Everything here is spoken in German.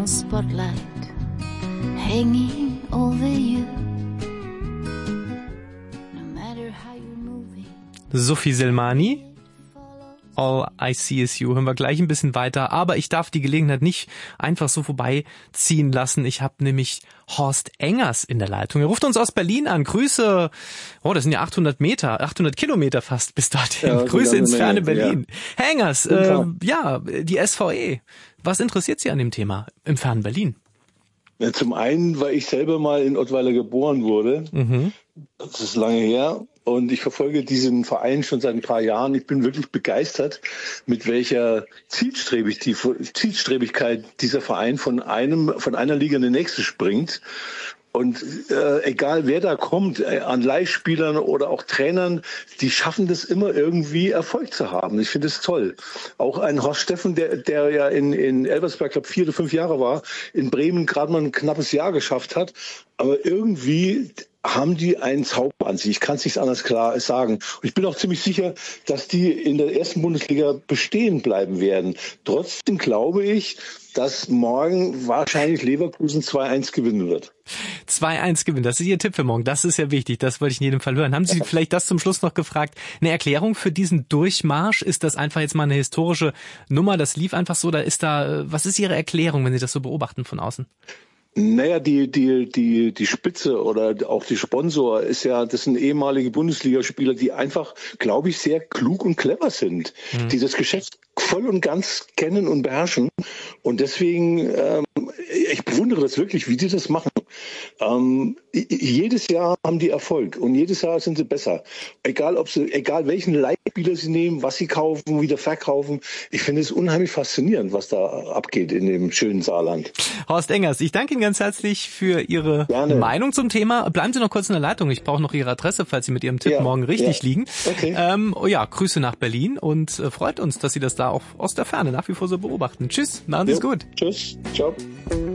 spotlight hanging over you. No matter how you're moving. Sophie Selmani. All I See Is You. Hören wir gleich ein bisschen weiter. Aber ich darf die Gelegenheit nicht einfach so vorbeiziehen lassen. Ich habe nämlich Horst Engers in der Leitung. Er ruft uns aus Berlin an. Grüße. Oh, das sind ja 800 Kilometer fast bis dorthin. Ja, Grüße ins ferne Berlin. Ja. Herr Engers, die SVE. Was interessiert Sie an dem Thema im fernen Berlin? Ja, zum einen, weil ich selber mal in Ottweiler geboren wurde. Mhm. Das ist lange her. Und ich verfolge diesen Verein schon seit ein paar Jahren. Ich bin wirklich begeistert, mit welcher Zielstrebigkeit dieser Verein von einer Liga in die nächste springt. Und egal wer da kommt, an Leihspielern oder auch Trainern, die schaffen das immer irgendwie Erfolg zu haben. Ich finde es toll. Auch ein Horst Steffen, der ja in Elversberg, glaube 4 oder 5 Jahre war, in Bremen gerade mal ein knappes Jahr geschafft hat. Aber irgendwie haben die einen Zauber an sich. Ich kann es nicht anders klar sagen. Und ich bin auch ziemlich sicher, dass die in der ersten Bundesliga bestehen bleiben werden. Trotzdem glaube ich, dass morgen wahrscheinlich Leverkusen 2-1 gewinnen wird. 2-1 gewinnen, das ist Ihr Tipp für morgen. Das ist ja wichtig, das wollte ich in jedem Fall hören. Haben Sie vielleicht das zum Schluss noch gefragt? Eine Erklärung für diesen Durchmarsch? Ist das einfach jetzt mal eine historische Nummer? Das lief einfach so, was ist Ihre Erklärung, wenn Sie das so beobachten von außen? Naja, die Spitze oder auch die Sponsor das sind ehemalige Bundesligaspieler, die einfach, glaube ich, sehr klug und clever sind, die das Geschäft voll und ganz kennen und beherrschen. Und deswegen, ich bewundere das wirklich, wie die das machen. Jedes Jahr haben die Erfolg und jedes Jahr sind sie besser. Egal welchen Leihspieler sie nehmen, was sie kaufen, wieder verkaufen. Ich finde es unheimlich faszinierend, was da abgeht in dem schönen Saarland. Horst Engers, ich danke Ihnen ganz herzlich für Ihre Meinung zum Thema. Bleiben Sie noch kurz in der Leitung. Ich brauche noch Ihre Adresse, falls Sie mit Ihrem Tipp morgen richtig liegen. Okay. Grüße nach Berlin und freut uns, dass Sie das da auch aus der Ferne nach wie vor so beobachten. Tschüss, machen Sie es gut. Tschüss, ciao.